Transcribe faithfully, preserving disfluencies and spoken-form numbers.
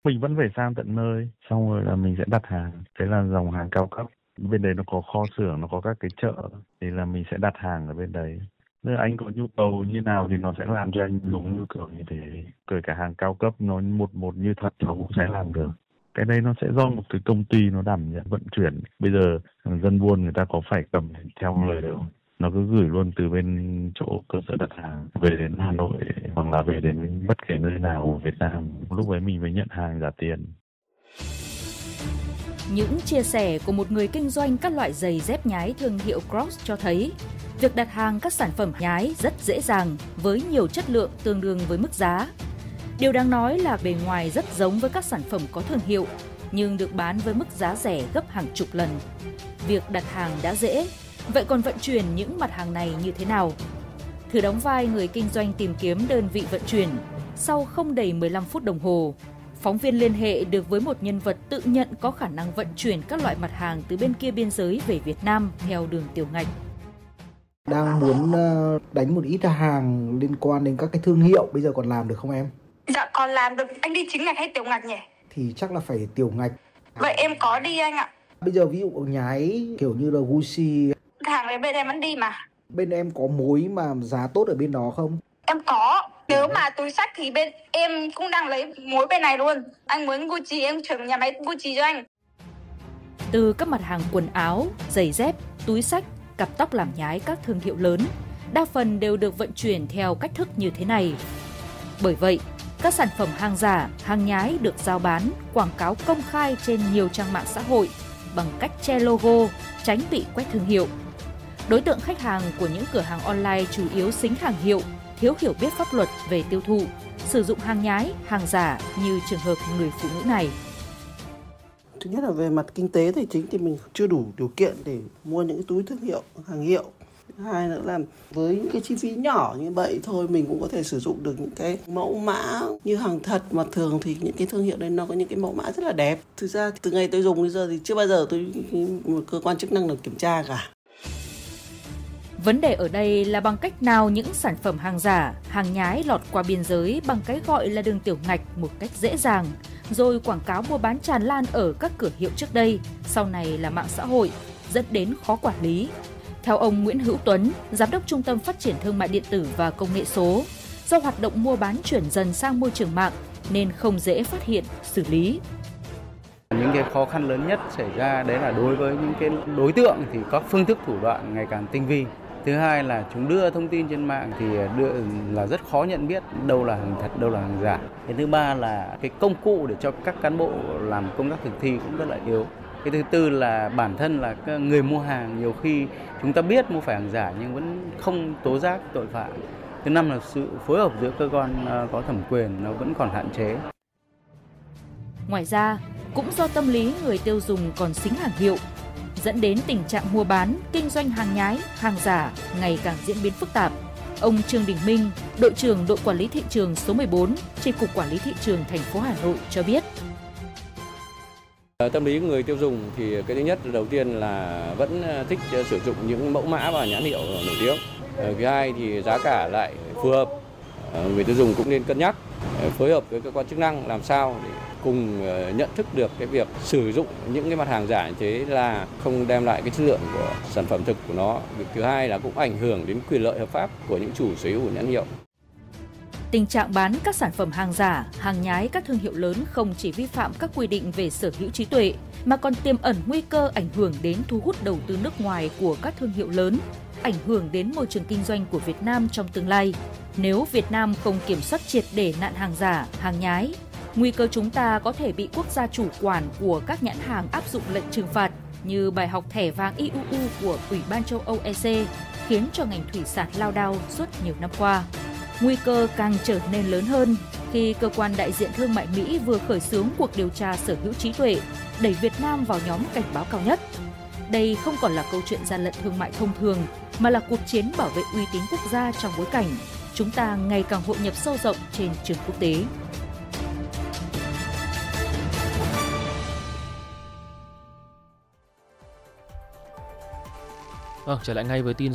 Mình vẫn phải sang tận nơi, xong rồi là mình sẽ đặt hàng. Thế là dòng hàng cao cấp. Bên đấy nó có kho xưởng, nó có các cái chợ, thì là mình sẽ đặt hàng ở bên đấy. Nếu anh có nhu cầu như nào thì nó sẽ làm cho anh đúng nhu cầu như thế. Kể cả hàng cao cấp nó một một như thật nó cũng sẽ làm được. Cái đây nó sẽ do một cái công ty nó đảm nhận vận chuyển. Bây giờ dân buôn người ta có phải cầm theo người đâu. Nó cứ gửi luôn từ bên chỗ cơ sở đặt hàng về đến Hà Nội hoặc là về đến bất kể nơi nào của Việt Nam. Lúc ấy mình mới nhận hàng trả tiền. Những chia sẻ của một người kinh doanh các loại giày dép nhái thương hiệu Crocs cho thấy việc đặt hàng các sản phẩm nhái rất dễ dàng với nhiều chất lượng tương đương với mức giá. Điều đáng nói là bề ngoài rất giống với các sản phẩm có thương hiệu nhưng được bán với mức giá rẻ gấp hàng chục lần. Việc đặt hàng đã dễ, vậy còn vận chuyển những mặt hàng này như thế nào? Thử đóng vai người kinh doanh tìm kiếm đơn vị vận chuyển. Sau không đầy mười lăm phút đồng hồ, phóng viên liên hệ được với một nhân vật tự nhận có khả năng vận chuyển các loại mặt hàng từ bên kia biên giới về Việt Nam theo đường tiểu ngạch. Đang muốn đánh một ít hàng liên quan đến các cái thương hiệu, bây giờ còn làm được không em? Dạ còn làm được. Anh đi chính ngạch hay tiểu ngạch nhỉ? Thì chắc là phải tiểu ngạch. Vậy em có đi anh ạ. Bây giờ ví dụ nhái kiểu như là Gucci, hàng này bên em vẫn đi mà. Bên em có mối mà giá tốt ở bên đó không? Em có. Nếu mà túi xách thì bên em cũng đang lấy mối bên này luôn. Anh muốn Gucci em chuyển nhà máy Gucci cho anh. Từ các mặt hàng quần áo, giày dép, túi xách, cặp tóc làm nhái các thương hiệu lớn, đa phần đều được vận chuyển theo cách thức như thế này. Bởi vậy, các sản phẩm hàng giả, hàng nhái được giao bán, quảng cáo công khai trên nhiều trang mạng xã hội bằng cách che logo, tránh bị quét thương hiệu. Đối tượng khách hàng của những cửa hàng online chủ yếu xính hàng hiệu, thiếu hiểu biết pháp luật về tiêu thụ, sử dụng hàng nhái, hàng giả như trường hợp người phụ nữ này. Thứ nhất là về mặt kinh tế tài chính thì mình chưa đủ điều kiện để mua những cái túi thương hiệu, hàng hiệu. Thứ hai nữa là với những cái chi phí nhỏ như vậy thôi mình cũng có thể sử dụng được những cái mẫu mã như hàng thật, mà thường thì những cái thương hiệu đấy nó có những cái mẫu mã rất là đẹp. Thực ra từ ngày tôi dùng đến giờ thì chưa bao giờ tôi một cơ quan chức năng được kiểm tra cả. Vấn đề ở đây là bằng cách nào những sản phẩm hàng giả, hàng nhái lọt qua biên giới bằng cái gọi là đường tiểu ngạch một cách dễ dàng, rồi quảng cáo mua bán tràn lan ở các cửa hiệu trước đây, sau này là mạng xã hội, dẫn đến khó quản lý. Theo ông Nguyễn Hữu Tuấn, Giám đốc Trung tâm Phát triển Thương mại Điện tử và Công nghệ số, do hoạt động mua bán chuyển dần sang môi trường mạng nên không dễ phát hiện, xử lý. Những cái khó khăn lớn nhất xảy ra đấy là đối với những cái đối tượng thì có phương thức thủ đoạn ngày càng tinh vi. Thứ hai là chúng đưa thông tin trên mạng thì đưa là rất khó nhận biết đâu là hàng thật, đâu là hàng giả. Cái thứ ba là cái công cụ để cho các cán bộ làm công tác thực thi cũng rất là yếu. Cái thứ tư là bản thân là người mua hàng nhiều khi chúng ta biết mua phải hàng giả nhưng vẫn không tố giác tội phạm. Thứ năm là sự phối hợp giữa cơ quan có thẩm quyền nó vẫn còn hạn chế. Ngoài ra, cũng do tâm lý người tiêu dùng còn xính hàng hiệu, dẫn đến tình trạng mua bán, kinh doanh hàng nhái, hàng giả ngày càng diễn biến phức tạp. Ông Trương Đình Minh, đội trưởng đội quản lý thị trường số mười bốn, Chi cục Quản lý thị trường thành phố Hà Nội cho biết. Tâm lý người tiêu dùng thì cái thứ nhất đầu tiên là vẫn thích sử dụng những mẫu mã và nhãn hiệu nổi tiếng. Thứ hai thì giá cả lại phù hợp. Người tiêu dùng cũng nên cân nhắc phối hợp với cơ quan chức năng làm sao để cùng nhận thức được cái việc sử dụng những cái mặt hàng giả như thế là không đem lại cái chất lượng của sản phẩm thực của nó. Việc thứ hai là cũng ảnh hưởng đến quyền lợi hợp pháp của những chủ sở hữu của nhãn hiệu. Tình trạng bán các sản phẩm hàng giả, hàng nhái các thương hiệu lớn không chỉ vi phạm các quy định về sở hữu trí tuệ mà còn tiềm ẩn nguy cơ ảnh hưởng đến thu hút đầu tư nước ngoài của các thương hiệu lớn, ảnh hưởng đến môi trường kinh doanh của Việt Nam trong tương lai. Nếu Việt Nam không kiểm soát triệt để nạn hàng giả, hàng nhái, nguy cơ chúng ta có thể bị quốc gia chủ quản của các nhãn hàng áp dụng lệnh trừng phạt như bài học thẻ vàng i u u của Ủy ban châu Âu e xê khiến cho ngành thủy sản lao đao suốt nhiều năm qua. Nguy cơ càng trở nên lớn hơn khi cơ quan đại diện thương mại Mỹ vừa khởi xướng cuộc điều tra sở hữu trí tuệ, đẩy Việt Nam vào nhóm cảnh báo cao nhất. Đây không còn là câu chuyện gian lận thương mại thông thường, mà là cuộc chiến bảo vệ uy tín quốc gia trong bối cảnh chúng ta ngày càng hội nhập sâu rộng trên trường quốc tế. Vâng, trở lại ngay với tin